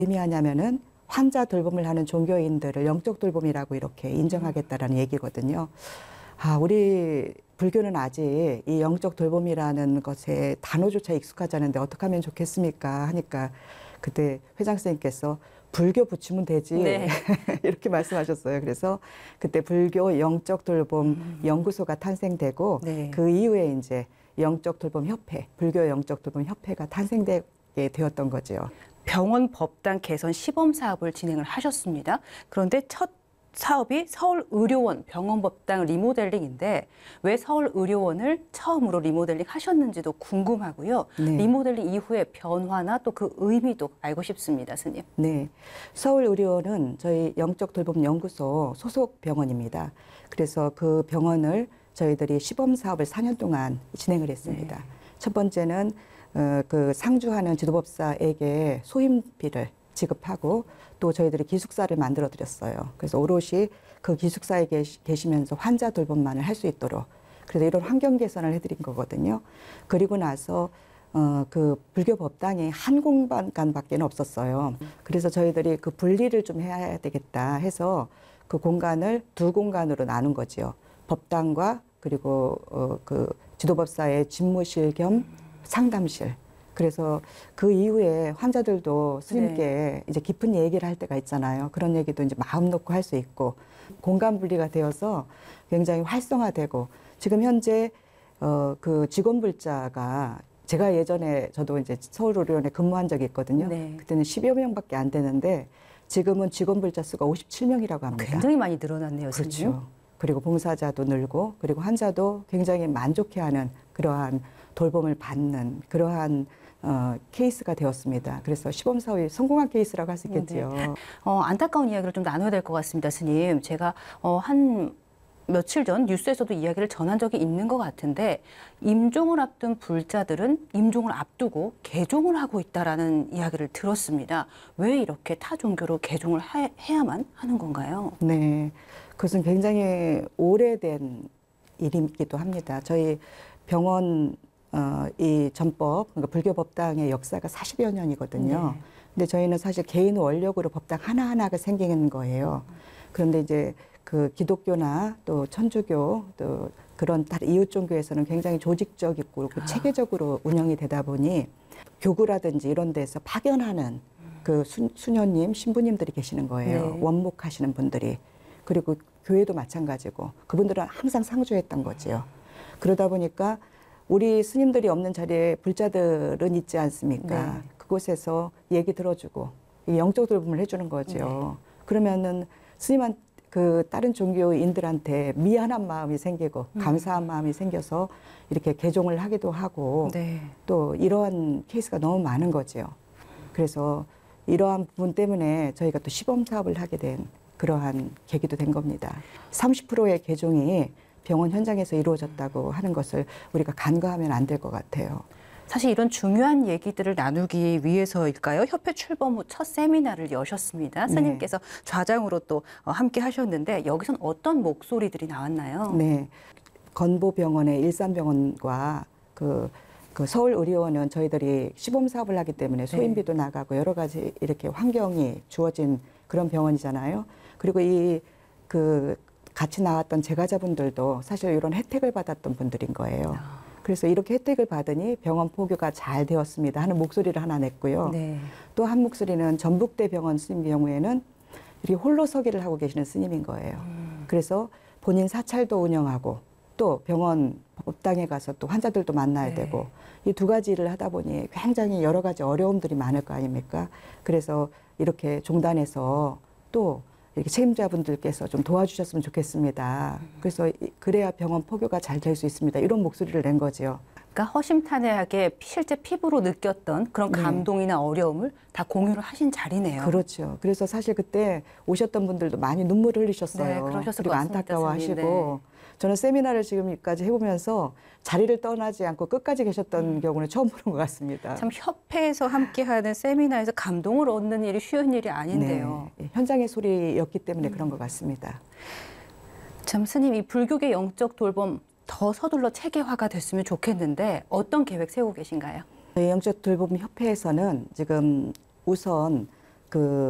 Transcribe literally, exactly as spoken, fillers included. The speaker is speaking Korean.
의미하냐면은 환자 돌봄을 하는 종교인들을 영적 돌봄이라고 이렇게 인정하겠다라는 얘기거든요. 아, 우리 불교는 아직 이 영적 돌봄이라는 것에 단어조차 익숙하지 않은데 어떻게 하면 좋겠습니까? 하니까 그때 회장 선생님께서 불교 붙이면 되지. 네. 이렇게 말씀하셨어요. 그래서 그때 불교 영적 돌봄 음. 연구소가 탄생되고 네. 그 이후에 이제 영적 돌봄 협회, 불교 영적 돌봄 협회가 탄생되게 되었던 거죠. 병원 법당 개선 시범 사업을 진행을 하셨습니다. 그런데 첫 사업이 서울의료원 병원 법당 리모델링인데 왜 서울의료원을 처음으로 리모델링 하셨는지도 궁금하고요. 네. 리모델링 이후의 변화나 또 그 의미도 알고 싶습니다, 스님. 네, 서울의료원은 저희 영적 돌봄 연구소 소속 병원입니다. 그래서 그 병원을 저희들이 시범 사업을 사 년 동안 진행을 했습니다. 네. 첫 번째는 어, 그 상주하는 지도법사에게 소임비를 지급하고 또 저희들이 기숙사를 만들어 드렸어요. 그래서 오롯이 그 기숙사에 계시, 계시면서 환자 돌봄만을 할 수 있도록 그래서 이런 환경 개선을 해드린 거거든요. 그리고 나서 어, 그 불교 법당이 한 공간밖에 없었어요. 그래서 저희들이 그 분리를 좀 해야 되겠다 해서 그 공간을 두 공간으로 나눈 거지요. 법당과 그리고 어, 그 지도법사의 집무실 겸 상담실. 그래서 그 이후에 환자들도 스님께 네. 이제 깊은 얘기를 할 때가 있잖아요. 그런 얘기도 이제 마음 놓고 할 수 있고 공간 분리가 되어서 굉장히 활성화되고 지금 현재 어, 그 직원불자가 제가 예전에 저도 이제 서울의료원에 근무한 적이 있거든요. 네. 그때는 십여 명밖에 안 되는데 지금은 직원불자 수가 오십칠 명이라고 합니다. 굉장히 많이 늘어났네요, 스님. 그렇죠. 그리고 봉사자도 늘고 그리고 환자도 굉장히 만족해하는 그러한 돌봄을 받는 그러한 어, 케이스가 되었습니다. 그래서 시범 사업이 성공한 케이스라고 할 수 있겠죠. 네. 어, 안타까운 이야기를 좀 나눠야 될 것 같습니다, 스님. 제가 어, 한 며칠 전 뉴스에서도 이야기를 전한 적이 있는 것 같은데 임종을 앞둔 불자들은 임종을 앞두고 개종을 하고 있다라는 이야기를 들었습니다. 왜 이렇게 타 종교로 개종을 하, 해야만 하는 건가요? 네, 그것은 굉장히 오래된 일이기도 합니다. 저희 병원 어, 이 전법, 그러니까 불교 법당의 역사가 사십여 년이거든요. 네. 근데 저희는 사실 개인 원력으로 법당 하나하나가 생기는 거예요. 그런데 이제 그 기독교나 또 천주교 또 그런 다른 이웃 종교에서는 굉장히 조직적이고 그 체계적으로 운영이 되다 보니 교구라든지 이런 데서 파견하는 그 수, 수녀님, 신부님들이 계시는 거예요. 네. 원목하시는 분들이. 그리고 교회도 마찬가지고 그분들은 항상 상주했던 거지요. 그러다 보니까 우리 스님들이 없는 자리에 불자들은 있지 않습니까? 네. 그곳에서 얘기 들어주고 영적 돌봄을 해주는 거죠. 네. 그러면은 스님한 그 다른 종교인들한테 미안한 마음이 생기고 음. 감사한 마음이 생겨서 이렇게 개종을 하기도 하고 네. 또 이러한 케이스가 너무 많은 거죠. 그래서 이러한 부분 때문에 저희가 또 시범 사업을 하게 된 그러한 계기도 된 겁니다. 삼십 퍼센트의 개종이 병원 현장에서 이루어졌다고 하는 것을 우리가 간과하면 안 될 것 같아요. 사실 이런 중요한 얘기들을 나누기 위해서일까요? 협회 출범 후 첫 세미나를 여셨습니다. 네. 스님께서 좌장으로 또 함께 하셨는데 여기선 어떤 목소리들이 나왔나요? 네, 건보병원의 일산병원과 그, 그 서울의료원은 저희들이 시범 사업을 하기 때문에 소임비도 네. 나가고 여러 가지 이렇게 환경이 주어진 그런 병원이잖아요. 그리고 이 그 같이 나왔던 제가자분들도 사실 이런 혜택을 받았던 분들인 거예요. 그래서 이렇게 혜택을 받으니 병원 포교가 잘 되었습니다 하는 목소리를 하나 냈고요. 네. 또 한 목소리는 전북대 병원 스님 경우에는 이렇게 홀로 서기를 하고 계시는 스님인 거예요. 음. 그래서 본인 사찰도 운영하고 또 병원 법당에 가서 또 환자들도 만나야 네. 되고 이 두 가지 일을 하다 보니 굉장히 여러 가지 어려움들이 많을 거 아닙니까? 그래서 이렇게 종단에서 또 이렇게 책임자분들께서 좀 도와주셨으면 좋겠습니다. 그래서 그래야 병원 포교가 잘 될 수 있습니다. 이런 목소리를 낸 거지요. 그러니까 허심탄회하게 실제 피부로 느꼈던 그런 네. 감동이나 어려움을 다 공유를 하신 자리네요. 그렇죠. 그래서 사실 그때 오셨던 분들도 많이 눈물을 흘리셨어요. 네, 그러셨을 그리고 것 같습니다, 안타까워하시고 선생님. 저는 세미나를 지금까지 해보면서 자리를 떠나지 않고 끝까지 계셨던 음. 경우는 처음 보는 것 같습니다. 참 협회에서 함께하는 세미나에서 감동을 얻는 일이 쉬운 일이 아닌데요. 네, 현장의 소리였기 때문에 음. 그런 것 같습니다. 참 스님, 이 불교계 영적 돌봄 더 서둘러 체계화가 됐으면 좋겠는데 어떤 계획 세우고 계신가요? 저희 영적 돌봄 협회에서는 지금 우선 그